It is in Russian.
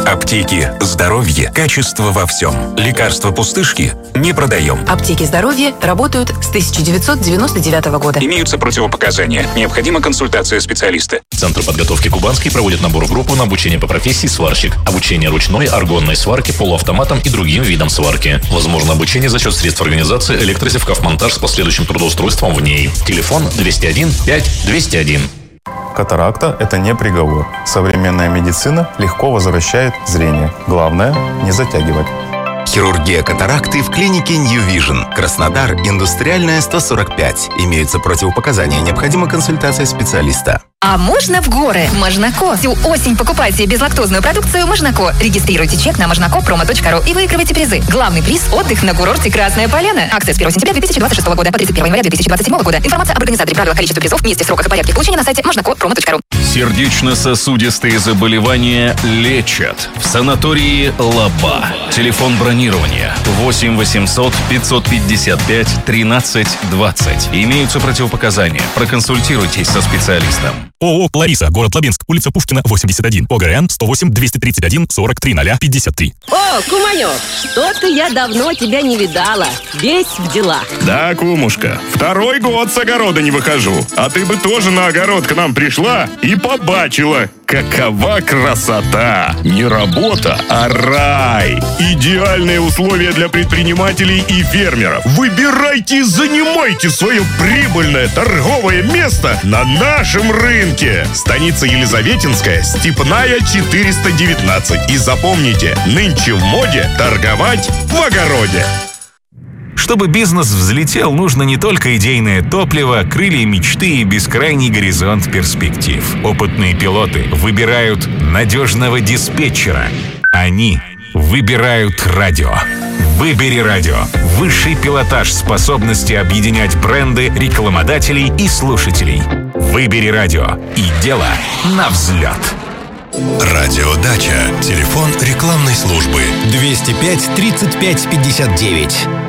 Аптеки «Здоровье». Качество во всем. Лекарства пустышки не продаем. Аптеки «Здоровье» работают с 1999 года. Имеются противопоказания. Необходима консультация специалиста. Центр подготовки «Кубанский» проводит набор в группу на обучение по профессии сварщик. Обучение ручной, аргонной сварки, полуавтоматом и другим видам сварки. Возможно обучение за счет средств организации «Электросевкавмонтаж» с последующим трудоустройством в ней. Телефон 201 5 201. Катаракта – это не приговор. Современная медицина легко возвращает зрение. Главное – не затягивать. Хирургия катаракты в клинике New Vision. Краснодар, Индустриальная, 145. Имеются противопоказания. Необходима консультация специалиста. А можно в горы? Можнако. Всю осень покупайте безлактозную продукцию Можнако. Регистрируйте чек на можнако.промо.ру и выигрывайте призы. Главный приз – отдых на курорте Красная Поляна. Акция с 1 сентября 2026 года по 31 января 2027 года. Информация об организаторе, правила, количестве призов, месте, сроках и порядке получения на сайте можнако.промо.ру. Сердечно-сосудистые заболевания лечат в санатории «Лаба». Телефон бронирования 8 800 555 13 20. Имеются противопоказания. Проконсультируйтесь со специалистом. ООО «Лариса», город Лабинск, улица Пушкина, 81, ОГРН 108 231 43 053. О, Куманек, что-то я давно тебя не видала. Весь в делах. Да, кумушка, 2-й год с огорода не выхожу. А ты бы тоже на огород к нам пришла и побачила, какова красота. Не работа, а рай. Идеальные условия для предпринимателей и фермеров. Выбирайте и занимайте свое прибыльное торговое место на нашем рынке. Станица Елизаветинская, Степная, 419. И запомните, нынче в моде торговать в огороде. Чтобы бизнес взлетел, нужно не только идейное топливо, крылья мечты и бескрайний горизонт перспектив. Опытные пилоты выбирают надежного диспетчера. Они выбирают радио. Выбери радио. Высший пилотаж способности объединять бренды, рекламодателей и слушателей. Выбери радио. И дело на взлет. Радиодача. Телефон рекламной службы 205 35 59.